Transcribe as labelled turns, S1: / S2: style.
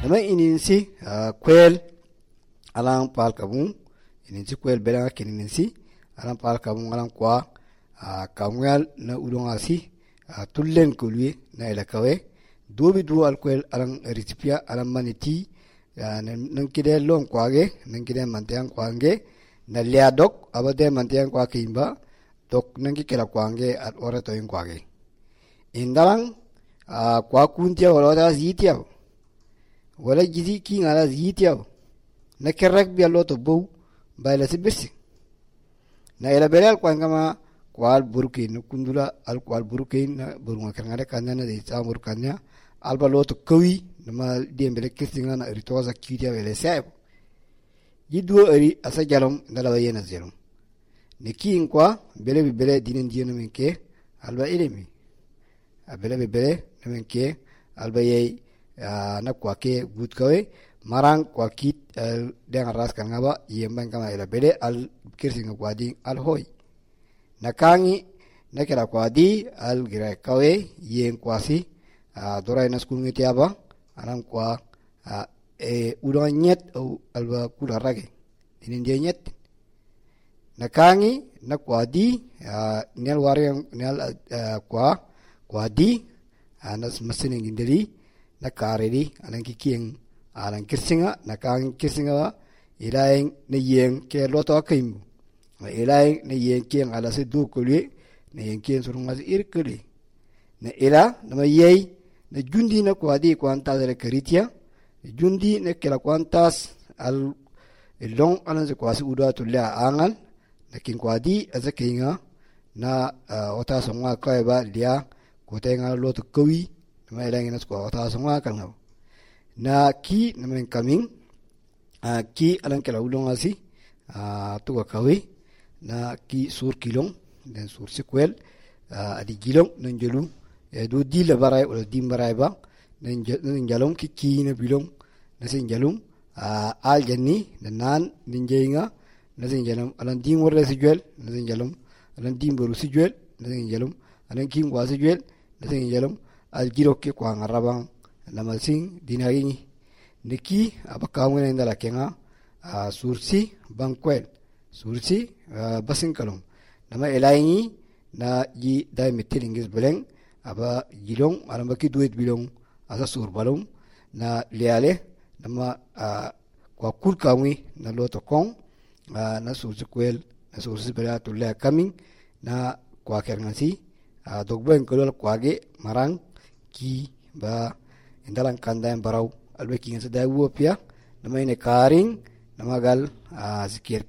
S1: nama ininsi kwel alang pal kabung ininsi kwel belang kininsi alang pal kabung alang kwa kamwal na ulong asi tullen kulwi na ilakawe duobi duo al kwel alang ritipia alang maniti nang kide long kwage nang kide mantiang kwange na liadok abade mantiang kwa kimba dok nang kila kwange at ora to ing kwage indalang kwa kuntia wala zitia wala gizi ki ngala zitia na kerrak bi allo to bow bayla sibirsi na ila belal kwangama kwal burkin kundula al kwal burkin na burunga kerngade kanana de samur kanya alba loto kawi nama diembele kisinga na ritoza kidia wele sai yidwo ari asa jalom ndala wayena zelom ne kin kwa bele dinen dieno menke alba ilemi bele menke alba yey na kwa ke gut kawe marang kwa kit dengan ras kan ngaba yemban kama ila bele al kirsinga kwa di al hoy nakangi nakira kwa di al gira kawe yen kwasi dorai nas kungi tiaba aram kwa ulang nyet au alba kula rage dinin dia nyet nakangi na kwa di nel warang nel kwa di anas masinin gindeli nakaredi alang kiking alang kirsinga nakangi kirsinga ilaing ne yen ke loto akimbu ilaing ne yen king ala se du kulwe ne yen king surungas irkuli na ila nama yey na jundi na kwadi kwantas re karitia jundi na kila kwantas al long anan se kwasi uda tulla angal na kin kwadi azakinga na ota songa kaiba dia kotenga lot kawi na ilang nas kwa ota songa kalnga na ki na men coming ki alang kila ulong asi tuwa kawi na ki sur kilong dan sur sequel adi gilong nanjulu do di la barai wala dim barai ba nan jalong ki na bilong na sin jalong al janni nan ninjeinga na sin jalong alan dim wala sijwel na sin jalong alan dim boru sijwel na sin jalong alan kim wa sijwel na sin jalong al giro ke kwa ngarabang na malsing dinagi niki abakawene ndala kenga sursi bankwel sursi basin kalong nama elaingi na yi dai metilingis beleng aba gilong aramba ki duet bilong asa sur balong na leale nama kwa kul kawi na loto kong na sursi kwel na sursi bela to le coming na kwa kernasi dogben kolol kwage marang ki ba indalang kandayan baraw albe kinga sa dai wopia nama ine karing nama gal zikir